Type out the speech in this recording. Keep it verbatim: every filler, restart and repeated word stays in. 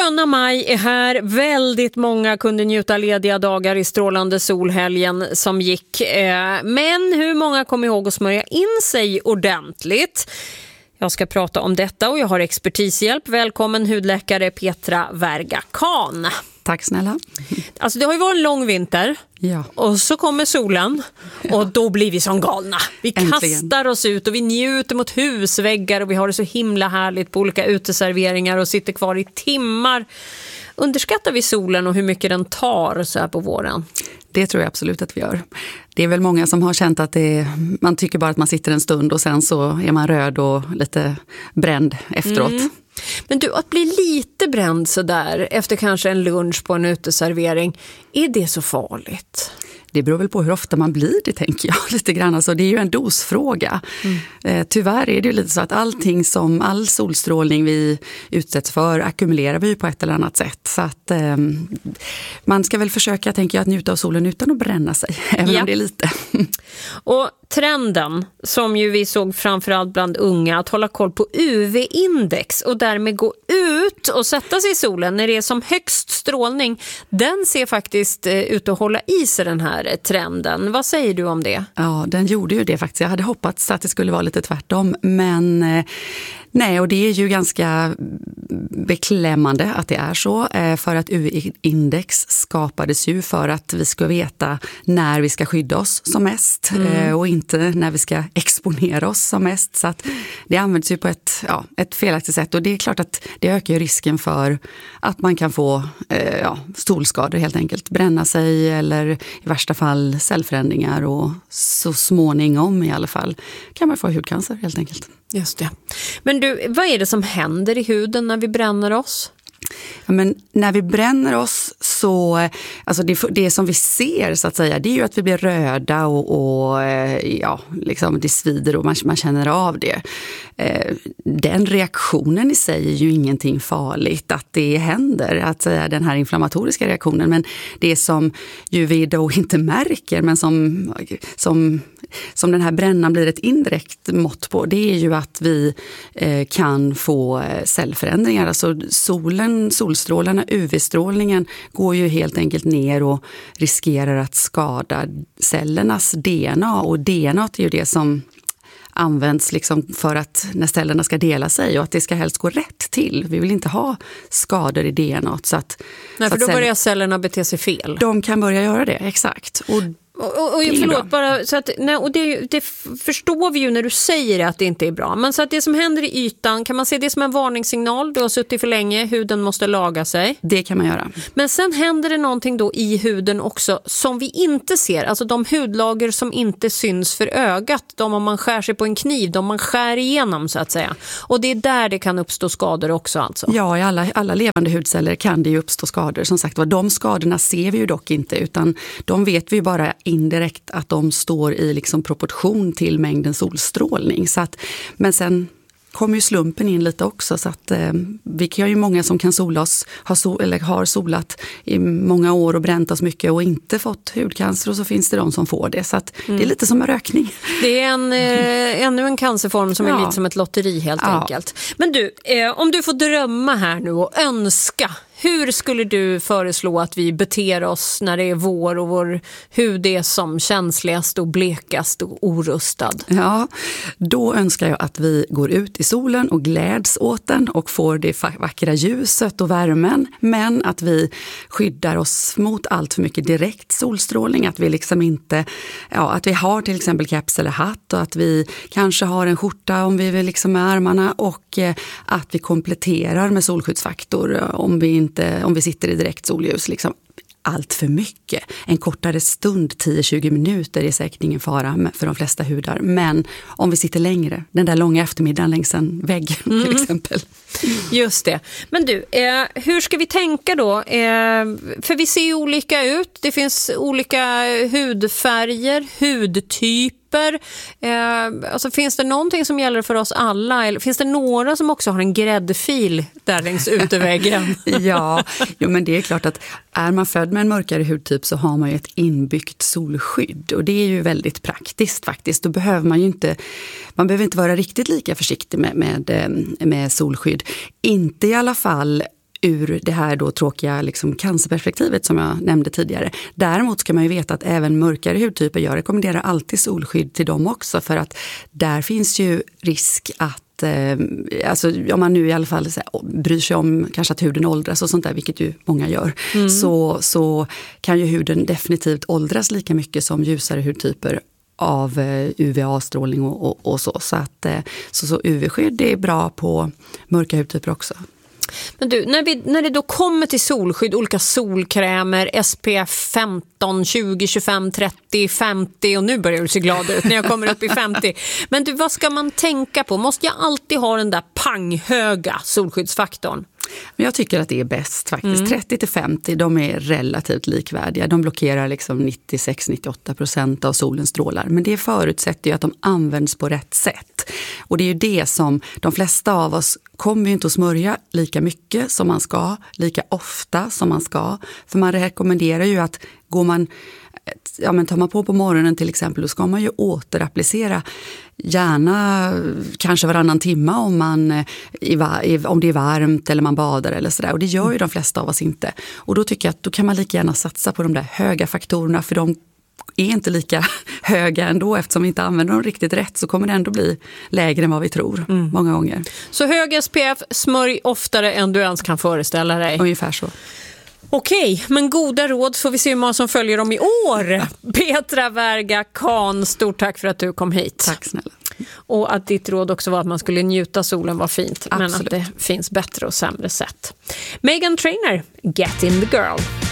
Sköna maj är här. Väldigt många kunde njuta lediga dagar i strålande solhelgen som gick. Men hur många kom ihåg att smörja in sig ordentligt? Jag ska prata om detta och jag har expertishjälp. Välkommen hudläkare Petra Verga Kahn. Tack snälla. Alltså det har ju varit en lång vinter. Ja. Och så kommer solen och ja. Då blir vi som galna. Vi Äntligen. kastar oss ut och vi njuter mot husväggar och vi har det så himla härligt på olika uteserveringar och sitter kvar i timmar. Underskattar vi solen och hur mycket den tar så här på våren? Det tror jag absolut att vi gör. Det är väl många som har känt att det är, man tycker bara att man sitter en stund och sen så är man röd och lite bränd efteråt. Mm. Men du, att bli lite bränd så där efter kanske en lunch på en uteservering, är det så farligt? Det beror väl på hur ofta man blir det, tänker jag. Lite grann. Alltså, det är ju en dosfråga. Mm. Eh, tyvärr är det ju lite så att allting som, all solstrålning vi utsätts för ackumulerar vi ju på ett eller annat sätt. Så att eh, man ska väl försöka, tänker jag, att njuta av solen utan att bränna sig. Även ja. om det är lite. Och trenden som ju vi såg framförallt bland unga, att hålla koll på U V-index och därmed gå ut och sätta sig i solen när det är som högst strålning, den ser faktiskt ut att hålla i sig, den här trenden. Vad säger du om det? Ja, den gjorde ju det faktiskt. Jag hade hoppats att det skulle vara lite tvärtom, men nej, och det är ju ganska beklämmande att det är så, för att U V-index skapades ju för att vi ska veta när vi ska skydda oss som mest mm. och inte när vi ska exponera oss som mest, så att det används ju på ett, ja, ett felaktigt sätt, och det är klart att det ökar ju risken för att man kan få eh, ja, solskador helt enkelt, bränna sig eller i värsta fall cellförändringar, och så småningom i alla fall kan man få hudcancer helt enkelt. Just det. Men du, vad är det som händer i huden när vi bränner oss? Ja, men när vi bränner oss så, alltså det, det som vi ser så att säga, det är ju att vi blir röda och, och ja, liksom det svider och man, man känner av det. Den reaktionen i sig är ju ingenting farligt att det händer, att den här inflammatoriska reaktionen, men det som ju vi då inte märker, men som, som, som den här brännan blir ett indirekt mått på, det är ju att vi kan få cellförändringar, alltså solen solstrålarna, U V-strålningen går ju helt enkelt ner och riskerar att skada cellernas D N A, och D N A är ju det som används liksom för att när cellerna ska dela sig och att det ska helst gå rätt till. Vi vill inte ha skador i D N A. Så att, Nej, så för att då börjar cellerna bete sig fel. De kan börja göra det, exakt. Och Och, och, och förlåt, bara, så att, nej, och det, det förstår vi ju när du säger att det inte är bra. Men så att det som händer i ytan, kan man se det som en varningssignal? Du har suttit för länge, huden måste laga sig. Det kan man göra. Men sen händer det någonting då i huden också som vi inte ser. Alltså de hudlager som inte syns för ögat. De om man skär sig på en kniv, de man skär igenom så att säga. Och det är där det kan uppstå skador också alltså. Ja, i alla, alla levande hudceller kan det ju uppstå skador. Som sagt, de skadorna ser vi ju dock inte, utan de vet vi ju bara indirekt att de står i liksom proportion till mängden solstrålning. Så att, men sen kommer ju slumpen in lite också, så att eh, vi har ju många som kan sola oss, har, sol, eller har solat i många år och bränt oss mycket och inte fått hudcancer, och så finns det de som får det. Så att mm. det är lite som en rökning. Det är en, eh, ännu en cancerform som ja. är lite som ett lotteri helt ja. enkelt. Men du, eh, om du får drömma här nu och önska, hur skulle du föreslå att vi beter oss när det är vår och vår hud är som känsligast och blekast och orustad? Ja, då önskar jag att vi går ut i solen och gläds åt den och får det vackra ljuset och värmen, men att vi skyddar oss mot allt för mycket direkt solstrålning, att vi liksom inte, ja, att vi har till exempel keps eller hatt, och att vi kanske har en skjorta om vi vill liksom med armarna, och eh, att vi kompletterar med solskyddsfaktor om vi inte, om vi sitter i direkt solljus liksom. Allt för mycket. En kortare stund, tio till tjugo minuter, är säkert ingen fara för de flesta hudar. Men om vi sitter längre, den där långa eftermiddagen längs en vägg mm. till exempel. Just det. Men du, eh, hur ska vi tänka då? Eh, för vi ser ju olika ut. Det finns olika hudfärger, hudtyper. Eh, alltså finns det någonting som gäller för oss alla? Eller finns det några som också har en gräddfil där längs uteväggen? Ja, jo, men det är klart att är man född med en mörkare hudtyp så har man ju ett inbyggt solskydd, och det är ju väldigt praktiskt faktiskt. Då behöver man ju inte, man behöver inte vara riktigt lika försiktig med, med, med solskydd. Inte i alla fall ur det här då tråkiga liksom cancerperspektivet som jag nämnde tidigare. Däremot ska man ju veta att även mörkare hudtyper, jag rekommenderar alltid solskydd till dem också, för att där finns ju risk att alltså om man nu i alla fall så här, bryr sig om kanske att huden åldras och sånt där, vilket ju många gör, mm. så, så kan ju huden definitivt åldras lika mycket som ljusare hudtyper av U V A-strålning och, och, och så. Så, att, så, så U V-skydd är bra på mörka hudtyper också. Men du, när, vi, när det då kommer till solskydd, olika solkrämer, S P F femton, tjugo, tjugofem, trettio, femtio, och nu börjar du se glad ut när jag kommer upp i femtio. Men du, vad ska man tänka på? Måste jag alltid ha den där panghöga solskyddsfaktorn? Men jag tycker att det är bäst faktiskt. Mm. trettio till femtio, de är relativt likvärdiga. De blockerar liksom nittiosex till nittioåtta procent av solens strålar. Men det förutsätter ju att de används på rätt sätt. Och det är ju det som de flesta av oss kommer ju inte att smörja lika mycket som man ska, lika ofta som man ska. För man rekommenderar ju att går man, ja men tar man på på morgonen till exempel, då ska man ju återapplicera gärna kanske varannan timme om, man, om det är varmt eller man badar eller sådär. Och det gör ju de flesta av oss inte. Och då tycker jag att då kan man lika gärna satsa på de där höga faktorerna, för de är inte lika höga ändå, eftersom vi inte använder dem riktigt rätt, så kommer det ändå bli lägre än vad vi tror mm. många gånger. Så hög S P F, smörj oftare än du ens kan föreställa dig. Ungefär så. Okej, men goda råd, får vi se hur många som följer dem i år. Petra Verga Kahn, stort tack för att du kom hit. Tack snälla. Och att ditt råd också var att man skulle njuta solen var fint. Absolut. Men att det finns bättre och sämre sätt. Meghan Trainor, Get in the Girl.